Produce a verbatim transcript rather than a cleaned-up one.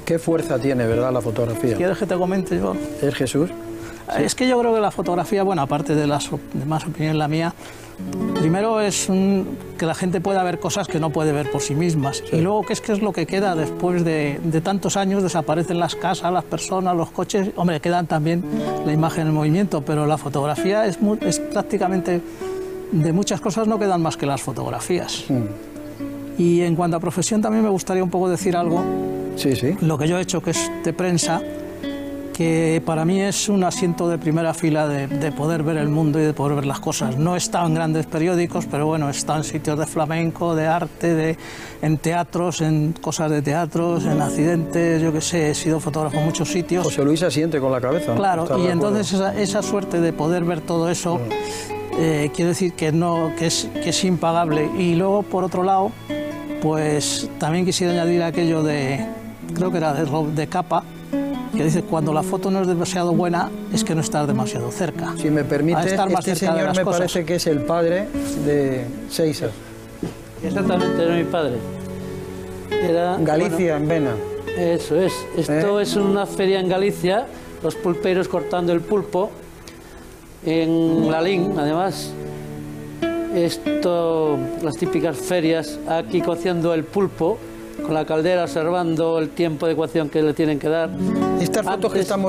Qué fuerza tiene, ¿verdad?, la fotografía. ¿Quieres que te comente yo? ¿Es Jesús? Sí. Es que yo creo que la fotografía, bueno, aparte de las demás opiniones, la mía, primero es un, que la gente pueda ver cosas que no puede ver por sí mismas. Sí. Y luego, ¿qué es, qué es lo que queda después de, de tantos años? Desaparecen las casas, las personas, los coches. Hombre, quedan también la imagen en movimiento, pero la fotografía es, muy, es prácticamente... De muchas cosas no quedan más que las fotografías. Mm. Y en cuanto a profesión, también me gustaría un poco decir algo. Sí, sí. Lo que yo he hecho, que es de prensa, que para mí es un asiento de primera fila de, de poder ver el mundo y de poder ver las cosas. No he estado en grandes periódicos, pero bueno, he estado en sitios de flamenco, de arte, de, en teatros, en cosas de teatros, en accidentes, yo qué sé, he sido fotógrafo en muchos sitios. José Luis asiente con la cabeza, ¿no? Claro, ¿Estás y de entonces esa, esa suerte de poder ver todo eso, mm. eh, quiero decir que, no, que, es, que es impagable. Y luego, por otro lado, pues también quisiera añadir aquello de, creo que era de, de Capa, que dice, cuando la foto no es demasiado buena, es que no estás demasiado cerca. Si me permite, este señor me cosas. parece que es el padre de Seiser. Exactamente, era mi padre. Era, Galicia, bueno, en Vena. Eso es. Esto ¿Eh? es una feria en Galicia, los pulperos cortando el pulpo, en Lalín, además. Esto, las típicas ferias, aquí cociendo el pulpo, con la caldera observando el tiempo de cocción que le tienen que dar. Estas fotos Antes, que estamos